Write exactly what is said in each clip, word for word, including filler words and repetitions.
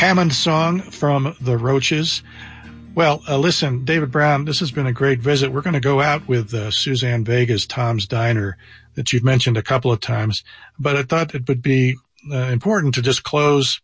Hammond song from the Roaches. Well, uh, listen, David Brown, this has been a great visit. We're going to go out with uh, Suzanne Vega's Tom's Diner that you've mentioned a couple of times, but I thought it would be uh, important to just close.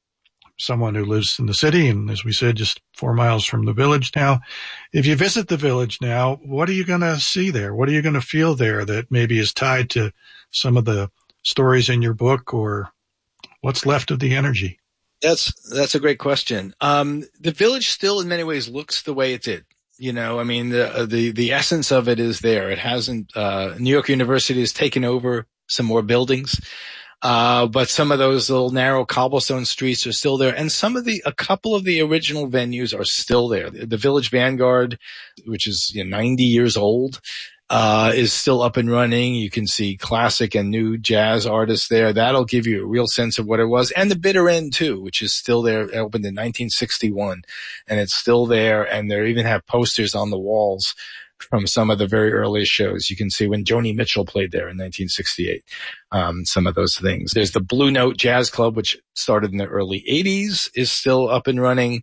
Someone who lives in the city, and as we said, just four miles from the village now. If you visit the village now, what are you going to see there? What are you going to feel there that maybe is tied to some of the stories in your book, or what's left of the energy? That's that's a great question. Um, the village still, in many ways, looks the way it did. You know, I mean, the the the essence of it is there. It hasn't. Uh, New York University has taken over some more buildings. Uh, but some of those little narrow cobblestone streets are still there. And some of the, a couple of the original venues are still there. The, the Village Vanguard, which is you know, ninety years old, uh, is still up and running. You can see classic and new jazz artists there. That'll give you a real sense of what it was. And the Bitter End too, which is still there. It opened in nineteen sixty-one and it's still there. And they even have posters on the walls from some of the very earliest shows. You can see when Joni Mitchell played there in nineteen sixty-eight, um, some of those things. There's the Blue Note Jazz Club, which started in the early eighties, is still up and running.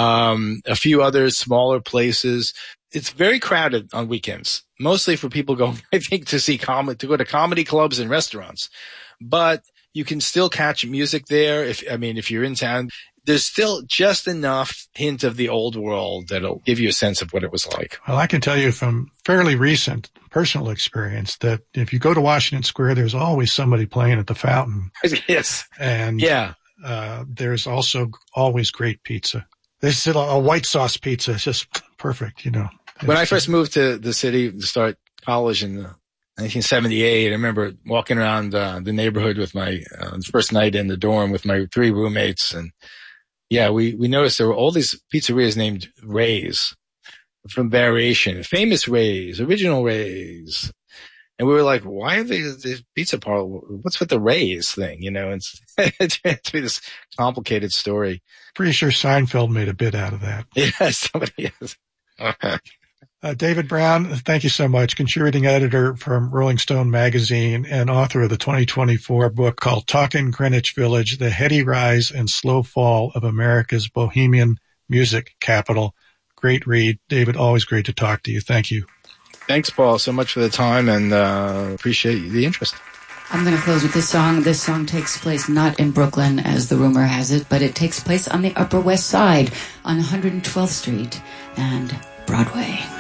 Um, a few other smaller places. It's very crowded on weekends, mostly for people going, I think, to see com- to go to comedy clubs and restaurants. But you can still catch music there. If, I mean, if you're in town, there's still just enough hint of the old world that'll give you a sense of what it was like. Well, I can tell you from fairly recent personal experience that if you go to Washington Square, there's always somebody playing at the fountain. Yes. And yeah. uh, there's also always great pizza. There's still a white sauce pizza. It's just perfect, you know. When I first moved to the city to start college in nineteen seventy-eight, I remember walking around uh, the neighborhood with my uh, first night in the dorm with my three roommates, and yeah, we, we noticed there were all these pizzerias named Ray's from Variation, famous Ray's, original Ray's. And we were like, why are they this pizza parlor? What's with the Ray's thing? You know, it's, it turned to be this complicated story. Pretty sure Seinfeld made a bit out of that. Yeah, somebody is. Uh, David Brown, thank you so much. Contributing editor from Rolling Stone magazine and author of the twenty twenty-four book called Talkin' Greenwich Village, The Heady Rise and Slow Fall of America's Bohemian Music Capital. Great read. David, always great to talk to you. Thank you. Thanks, Paul, so much for the time, and uh, appreciate the interest. I'm going to close with this song. This song takes place not in Brooklyn, as the rumor has it, but it takes place on the Upper West Side on one hundred twelfth Street and Broadway.